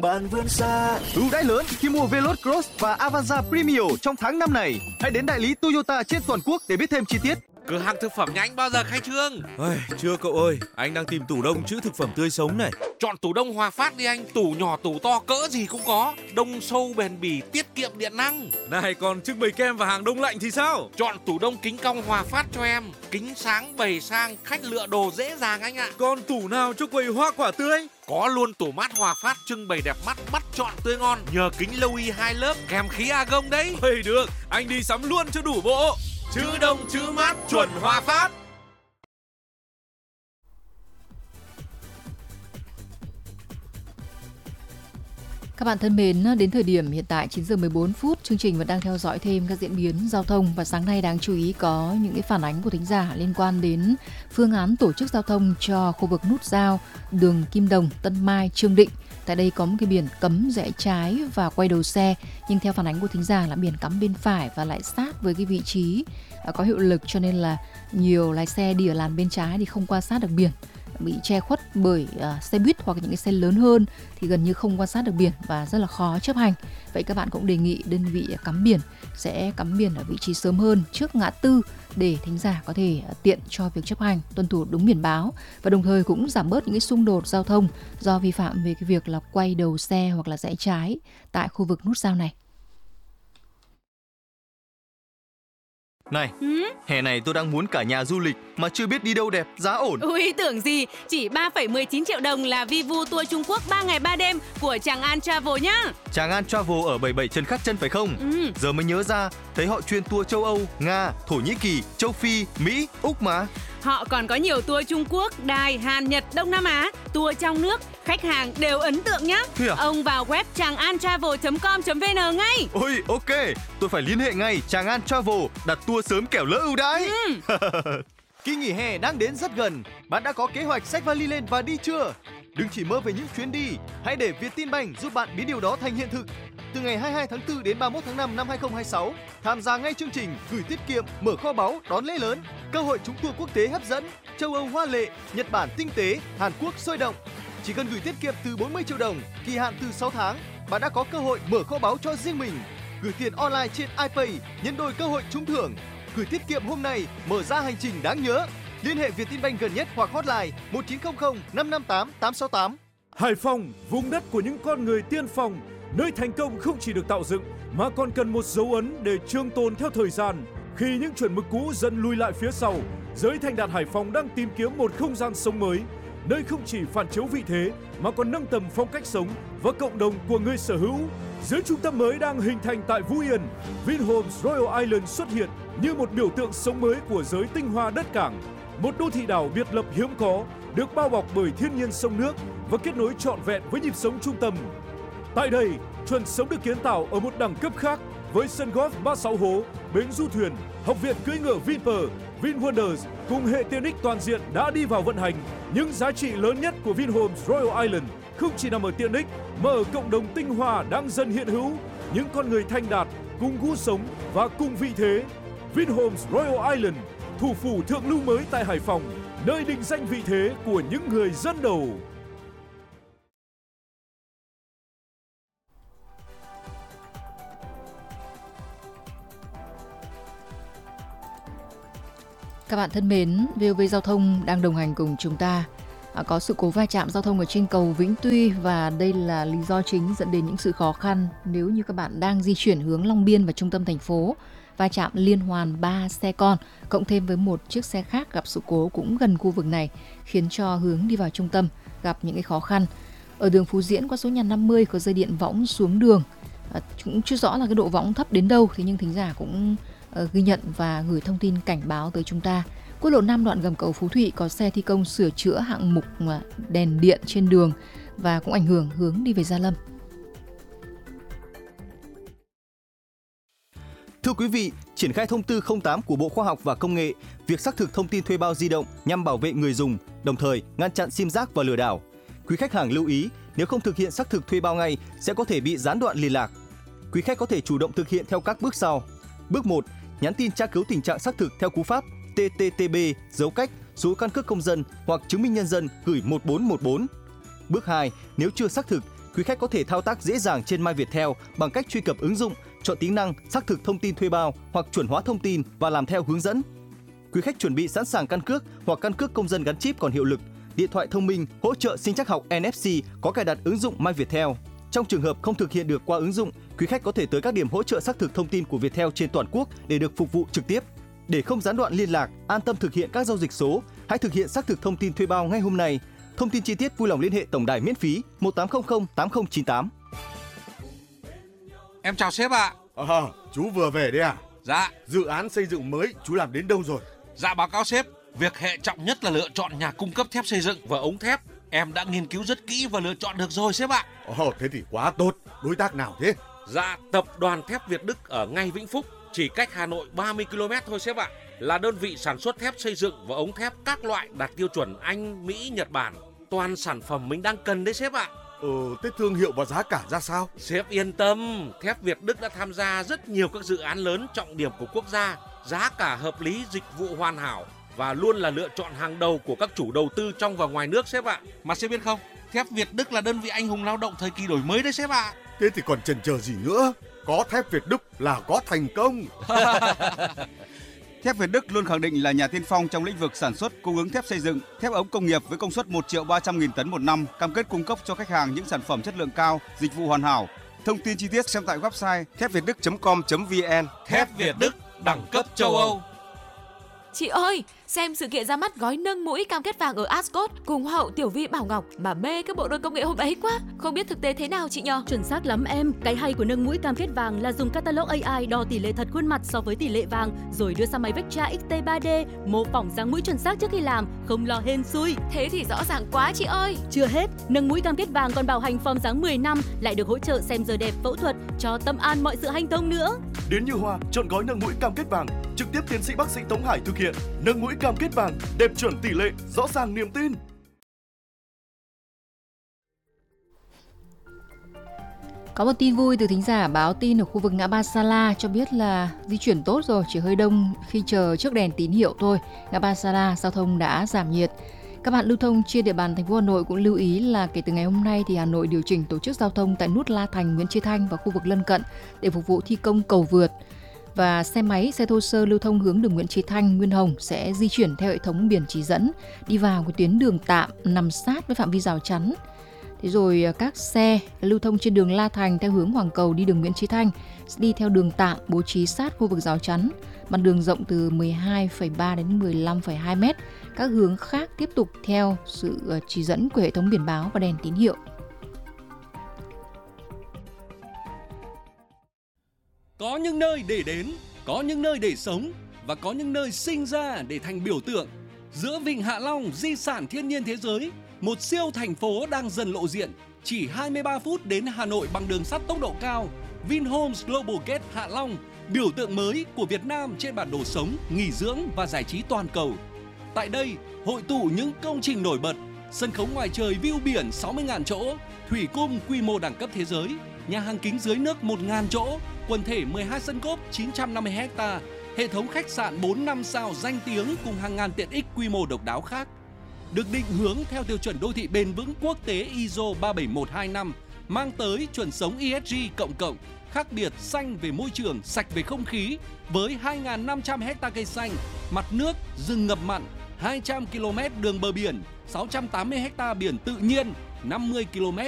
bạn vươn xa. Ưu đãi lớn khi mua Veloz Cross và Avanza Premio trong tháng 5 này. Hãy đến đại lý Toyota trên toàn quốc để biết thêm chi tiết. Cửa hàng thực phẩm nhà anh bao giờ khai trương? Chưa cậu ơi, anh đang tìm tủ đông trữ thực phẩm tươi sống này. Chọn tủ đông Hòa Phát đi anh, tủ nhỏ tủ to cỡ gì cũng có, đông sâu bền bỉ, tiết kiệm điện năng. Này còn trưng bày kem và hàng đông lạnh thì sao? Chọn tủ đông kính cong Hòa Phát cho em, kính sáng bày sang, khách lựa đồ dễ dàng anh ạ. Còn tủ nào cho quầy hoa quả tươi? Có luôn tủ mát Hòa Phát trưng bày đẹp mắt, bắt chọn tươi ngon, nhờ kính lâu y 2 lớp kèm khí argon đấy. Được, anh đi sắm luôn cho đủ bộ. Chữ đông chữ mát chuẩn Hòa Phát. Các bạn thân mến, đến thời điểm hiện tại 9 giờ 14 phút, chương trình vẫn đang theo dõi thêm các diễn biến giao thông và sáng nay đáng chú ý có những cái phản ánh của thính giả liên quan đến phương án tổ chức giao thông cho khu vực nút giao đường Kim Đồng, Tân Mai, Trương Định. Tại đây có một cái biển cấm rẽ trái và quay đầu xe, nhưng theo phản ánh của thính giả là biển cắm bên phải và lại sát với cái vị trí có hiệu lực, cho nên là nhiều lái xe đi ở làn bên trái thì không quan sát được biển, bị che khuất bởi xe buýt hoặc những cái xe lớn hơn thì gần như không quan sát được biển và rất là khó chấp hành. Vậy các bạn cũng đề nghị đơn vị cắm biển sẽ cắm biển ở vị trí sớm hơn trước ngã tư để thính giả có thể tiện cho việc chấp hành, tuân thủ đúng biển báo và đồng thời cũng giảm bớt những cái xung đột giao thông do vi phạm về cái việc là quay đầu xe hoặc là rẽ trái tại khu vực nút giao này. Này, hè này tôi đang muốn cả nhà du lịch mà chưa biết đi đâu đẹp, giá ổn. Ui, tưởng gì, chỉ 3,19 triệu đồng là Vivu tour Trung Quốc 3 ngày 3 đêm của Tràng An Travel nhá. Tràng An Travel ở 77 Trần Khắc Trân phải không? Giờ mới nhớ ra, thấy họ chuyên tour châu Âu, Nga, Thổ Nhĩ Kỳ, châu Phi, Mỹ, Úc mà. Họ còn có nhiều tour Trung Quốc, Đài, Hàn, Nhật, Đông Nam Á, tour trong nước, khách hàng đều ấn tượng nhá. Ông vào web changantravel.com.vn ngay. Ôi, ok, tôi phải liên hệ ngay Tràng An Travel, đặt tour sớm kẻo lỡ ưu đãi. Kỳ nghỉ hè đang đến rất gần, bạn đã có kế hoạch xách vali lên và đi chưa? Đừng chỉ mơ về những chuyến đi, hãy để Vietinbank giúp bạn biến điều đó thành hiện thực. Từ ngày 22 tháng 4 đến 31 tháng 5 năm 2026, tham gia ngay chương trình gửi tiết kiệm, mở kho báu, đón lễ lớn, cơ hội trúng tour quốc tế hấp dẫn, châu Âu hoa lệ, Nhật Bản tinh tế, Hàn Quốc sôi động. Chỉ cần gửi tiết kiệm từ 40 triệu đồng, kỳ hạn từ 6 tháng, bạn đã có cơ hội mở kho báu cho riêng mình. Gửi tiền online trên iPay, nhân đôi cơ hội trúng thưởng. Gửi tiết kiệm hôm nay, mở ra hành trình đáng nhớ. Liên hệ Vietinbank gần nhất hoặc hotline 1900 558 868. Hải Phòng, vùng đất của những con người tiên phong, nơi thành công không chỉ được tạo dựng mà còn cần một dấu ấn để trường tồn theo thời gian. Khi những chuẩn mực cũ dần lùi lại phía sau, giới thành đạt Hải Phòng đang tìm kiếm một không gian sống mới, nơi không chỉ phản chiếu vị thế mà còn nâng tầm phong cách sống và cộng đồng của người sở hữu. Dưới trung tâm mới đang hình thành tại Phú Yên, Vinhomes Royal Island xuất hiện như một biểu tượng sống mới của giới tinh hoa đất cảng. Một đô thị đảo biệt lập hiếm có, được bao bọc bởi thiên nhiên sông nước và kết nối trọn vẹn với nhịp sống trung tâm. Tại đây, chuẩn sống được kiến tạo ở một đẳng cấp khác với sân golf 36 hố, bến du thuyền, học viện cưỡi ngựa Vinpearl, VinWonders cùng hệ tiện ích toàn diện đã đi vào vận hành. Những giá trị lớn nhất của Vinhomes Royal Island không chỉ nằm ở tiện ích mà ở cộng đồng tinh hoa đang dần hiện hữu, những con người thanh đạt cùng gu sống và cùng vị thế. Vinhomes Royal Island, thủ phủ thượng lưu mới tại Hải Phòng, nơi định danh vị thế của những người dẫn đầu. Các bạn thân mến, VOV Giao thông đang đồng hành cùng chúng ta. Có sự cố va chạm giao thông ở trên cầu Vĩnh Tuy và đây là lý do chính dẫn đến những sự khó khăn nếu như các bạn đang di chuyển hướng Long Biên vào trung tâm thành phố. Va chạm liên hoàn 3 xe con cộng thêm với một chiếc xe khác gặp sự cố cũng gần khu vực này, khiến cho hướng đi vào trung tâm gặp những cái khó khăn. Ở đường Phú Diễn qua số nhà 50 có dây điện võng xuống đường. Cũng chưa rõ là cái độ võng thấp đến đâu, thế nhưng thính giả cũng ghi nhận và gửi thông tin cảnh báo tới chúng ta. Quốc lộ 5 đoạn gầm cầu Phú Thụy có xe thi công sửa chữa hạng mục đèn điện trên đường và cũng ảnh hưởng hướng đi về Gia Lâm. Thưa quý vị, triển khai thông tư 08 của Bộ Khoa học và Công nghệ, việc xác thực thông tin thuê bao di động nhằm bảo vệ người dùng, đồng thời ngăn chặn sim rác và lừa đảo. Quý khách hàng lưu ý, nếu không thực hiện xác thực thuê bao ngay sẽ có thể bị gián đoạn liên lạc. Quý khách có thể chủ động thực hiện theo các bước sau. Bước 1, nhắn tin tra cứu tình trạng xác thực theo cú pháp TTTB dấu cách số căn cước công dân hoặc chứng minh nhân dân gửi 1414. Bước 2, nếu chưa xác thực Quý khách có thể thao tác dễ dàng trên My Viettel bằng cách truy cập ứng dụng, chọn tính năng xác thực thông tin thuê bao hoặc chuẩn hóa thông tin và làm theo hướng dẫn. Quý khách chuẩn bị sẵn sàng căn cước hoặc căn cước công dân gắn chip còn hiệu lực, điện thoại thông minh hỗ trợ sinh trắc học NFC có cài đặt ứng dụng My Viettel. Trong trường hợp không thực hiện được qua ứng dụng, quý khách có thể tới các điểm hỗ trợ xác thực thông tin của Viettel trên toàn quốc để được phục vụ trực tiếp. Để không gián đoạn liên lạc, an tâm thực hiện các giao dịch số, hãy thực hiện xác thực thông tin thuê bao ngay hôm nay. Thông tin chi tiết vui lòng liên hệ tổng đài miễn phí 1800 8098. Em chào sếp ạ. Chú vừa về đấy à? Dạ. Dự án xây dựng mới chú làm đến đâu rồi? Dạ báo cáo sếp, việc hệ trọng nhất là lựa chọn nhà cung cấp thép xây dựng và ống thép. Em đã nghiên cứu rất kỹ và lựa chọn được rồi sếp ạ. Thế thì quá tốt. Đối tác nào thế? Dạ, tập đoàn thép Việt Đức ở ngay Vĩnh Phúc, chỉ cách Hà Nội 30 km thôi sếp ạ. Là đơn vị sản xuất thép xây dựng và ống thép các loại đạt tiêu chuẩn Anh, Mỹ, Nhật Bản. Toàn sản phẩm mình đang cần đấy sếp ạ. Thế thương hiệu và giá cả ra sao? Sếp yên tâm, thép Việt Đức đã tham gia rất nhiều các dự án lớn trọng điểm của quốc gia. Giá cả hợp lý, dịch vụ hoàn hảo và luôn là lựa chọn hàng đầu của các chủ đầu tư trong và ngoài nước sếp ạ. Mà sếp biết không, thép Việt Đức là đơn vị anh hùng lao động thời kỳ đổi mới đấy sếp ạ. Thế thì còn chần chờ gì nữa? Có thép Việt Đức là có thành công. Thép Việt Đức luôn khẳng định là nhà tiên phong trong lĩnh vực sản xuất, cung ứng thép xây dựng, thép ống công nghiệp với công suất 1.300.000 tấn một năm, cam kết cung cấp cho khách hàng những sản phẩm chất lượng cao, dịch vụ hoàn hảo. Thông tin chi tiết xem tại website thepvietduc.com.vn. Thép Việt Đức, đẳng cấp châu Âu. Chị ơi, xem sự kiện ra mắt gói nâng mũi cam kết vàng ở Ascot cùng Hoa hậu Tiểu Vi Bảo Ngọc mà mê các bộ đôi công nghệ hôm ấy quá. Không biết thực tế thế nào chị nhờ? Chuẩn xác lắm em. Cái hay của nâng mũi cam kết vàng là dùng catalog AI đo tỷ lệ thật khuôn mặt so với tỷ lệ vàng, rồi đưa sang máy Vectra XT 3D mô phỏng dáng mũi chuẩn xác trước khi làm, không lo hên xui. Thế thì rõ ràng quá chị ơi. Chưa hết, nâng mũi cam kết vàng còn bảo hành form dáng 10 năm, lại được hỗ trợ xem giờ đẹp, phẫu thuật, cho tâm an mọi sự hanh thông nữa. Đến Như Hoa, chọn gói nâng mũi cam kết vàng, trực tiếp tiến sĩ bác sĩ Tống Hải thực hiện. Nâng mũi cam kết vàng, đẹp chuẩn tỷ lệ, rõ ràng niềm tin. Có một tin vui từ thính giả báo tin ở khu vực ngã ba Sa La cho biết là di chuyển tốt rồi, chỉ hơi đông khi chờ trước đèn tín hiệu thôi. Ngã ba Sa La giao thông đã giảm nhiệt. Các bạn lưu thông trên địa bàn thành phố Hà Nội cũng lưu ý là kể từ ngày hôm nay thì Hà Nội điều chỉnh tổ chức giao thông tại nút La Thành, Nguyễn Chí Thanh và khu vực lân cận để phục vụ thi công cầu vượt. Và xe máy, xe thô sơ lưu thông hướng đường Nguyễn Chí Thanh, Nguyên Hồng sẽ di chuyển theo hệ thống biển chỉ dẫn đi vào cái tuyến đường tạm nằm sát với phạm vi rào chắn. Thế rồi các xe lưu thông trên đường La Thành theo hướng Hoàng Cầu đi đường Nguyễn Chí Thanh sẽ đi theo đường tạm bố trí sát khu vực rào chắn, mặt đường rộng từ 12,3 đến 15,2 mét. Các hướng khác tiếp tục theo sự chỉ dẫn của hệ thống biển báo và đèn tín hiệu. Có những nơi để đến, có những nơi để sống và có những nơi sinh ra để thành biểu tượng. Giữa Vịnh Hạ Long, di sản thiên nhiên thế giới, một siêu thành phố đang dần lộ diện. Chỉ 23 phút đến Hà Nội bằng đường sắt tốc độ cao. Vinhomes Global Gate Hạ Long, biểu tượng mới của Việt Nam trên bản đồ sống, nghỉ dưỡng và giải trí toàn cầu. Tại đây, hội tụ những công trình nổi bật, sân khấu ngoài trời view biển 60.000 chỗ, thủy cung quy mô đẳng cấp thế giới, nhà hàng kính dưới nước 1.000 chỗ, quần thể 12 sân golf 950 ha, hệ thống khách sạn 4-5 sao danh tiếng cùng hàng ngàn tiện ích quy mô độc đáo khác. Được định hướng theo tiêu chuẩn đô thị bền vững quốc tế ISO 37125, mang tới chuẩn sống ESG cộng, khác biệt xanh về môi trường, sạch về không khí, với 2.500 ha cây xanh, mặt nước, rừng ngập mặn, 200 km đường bờ biển, 680 ha biển tự nhiên, 50 km